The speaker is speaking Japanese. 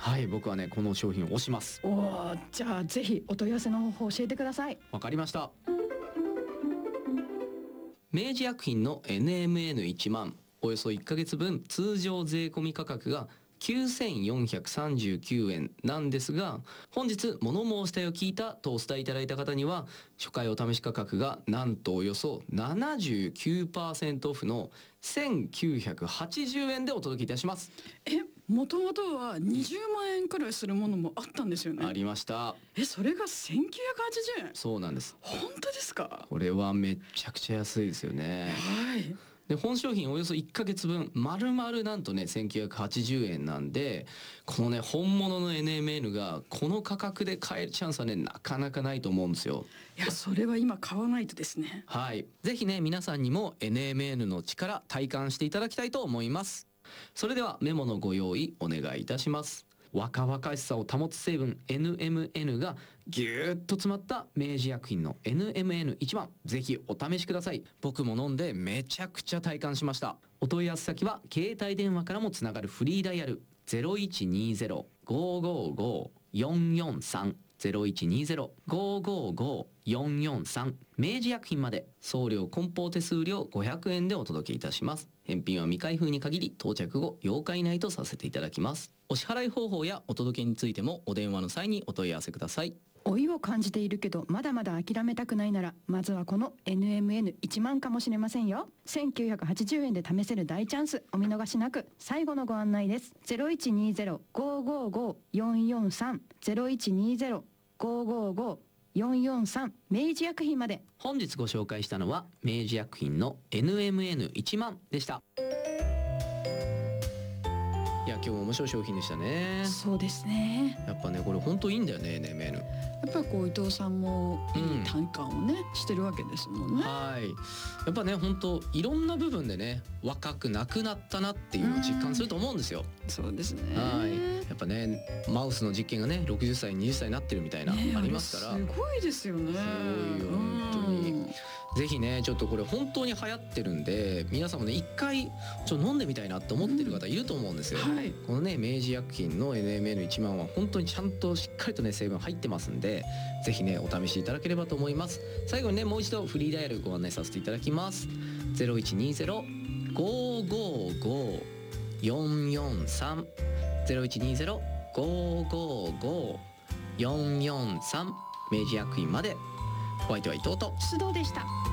はい、僕はねこの商品を推します。 おお、じゃあぜひお問い合わせの方法教えてください。 わかりました。明治薬品の NMN1 万およそ1ヶ月分通常税込み価格が9439円なんですが、本日物申したいを聞いたとお伝えいただいた方には初回お試し価格がなんとおよそ 79% オフの1980円でお届けいたします。 もともとは20万円くらいするものもあったんですよね。 ありました。 それが1980円。 そうなんです。 本当ですか？ これはめちゃくちゃ安いですよね。 はい。 で本商品およそ1ヶ月分丸々なんとね1980円なんで、このね本物の NMN がこの価格で買えるチャンスはねなかなかないと思うんですよ。 いや、それは今買わないとですね。 はい、ぜひね皆さんにも NMN の力体感していただきたいと思います。それではメモのご用意お願いいたします。若々しさを保つ成分 NMN がぎゅーっと詰まった明治薬品の NMN1 万、ぜひお試しください。僕も飲んでめちゃくちゃ体感しました。お問い合わせ先は携帯電話からもつながるフリーダイヤル 0120-555-443 0120-555-443 明治薬品まで。送料梱包手数料500円でお届けいたします。返品は未開封に限り到着後8日以内とさせていただきます。お支払い方法やお届けについてもお電話の際にお問い合わせください。 老いを感じているけどまだまだ諦めたくないなら、まずはこの NMN1 万かもしれませんよ。1980円で試せる大チャンス、お見逃しなく。最後のご案内です。0120-555-443 0120-555-443 明治薬品まで。 本日ご紹介したのは明治薬品の NMN1 万でした。いや今日も面白い商品でしたね。 そうですね。 やっぱねこれ本当いいんだよね NMN。 やっぱりこう伊藤さんもいい単価をね、してるわけですもんね。 はい。やっぱね本当いろんな部分でね若くなくなったなっていうのを実感すると思うんですよ。 そうですね。 はい。やっぱねマウスの実験がね60歳20歳になってるみたいな、ありますから。 すごいですよね。 すごいよ本当に。ぜひねちょっとこれ本当に流行ってるんで、皆さんもね一回飲んでみたいなって思ってる方いると思うんですよ。 はい。 このね明治薬品の NMN1 万は本当にちゃんとしっかりとね成分入ってますんで、ぜひねお試しいただければと思います。最後にねもう一度フリーダイヤルご案内させていただきます。0120-555-443 0120-555-443 明治薬品まで。お相手は伊藤と須藤でした。